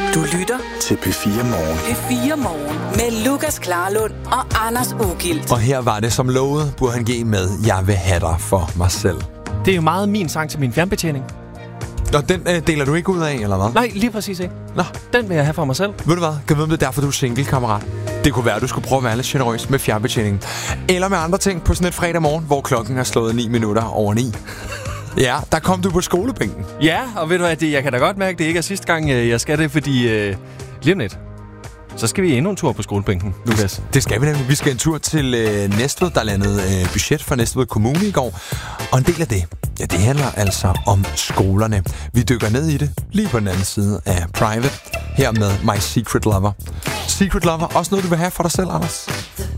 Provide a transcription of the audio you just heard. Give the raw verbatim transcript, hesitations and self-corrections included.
Du lytter til P fire Morgen. P fire Morgen med Lukas Klarlund og Anders Ugilt. Og her var det som lovet, Burhan G med Jeg vil have dig for mig selv. Det er jo meget min sang til min fjernbetjening. Og den øh, deler du ikke ud af, eller hvad? Nej, lige præcis ikke. Nå. Den vil jeg have for mig selv. Ved du hvad? Kan du vide, det er derfor, du er single, kammerat? Det kunne være, at du skulle prøve at være lidt generøs med fjernbetjeningen. Eller med andre ting på sådan et fredag morgen, hvor klokken er slået ni minutter over ni. Ja, der kom du på skolebænken. Ja, og ved du hvad, det, jeg kan da godt mærke, det ikke er sidste gang, jeg skal det, fordi øh, lige om lidt, så skal vi endnu en tur på skolebænken, Lukas. Det skal vi nemlig. Vi skal en tur til øh, Næstved, der landede øh, budget for Næstved Kommune i går. Og en del af det, ja, det handler altså om skolerne. Vi dykker ned i det, lige på den anden side af Private, her med My Secret Lover. Secret Lover, også noget, du vil have for dig selv, Anders?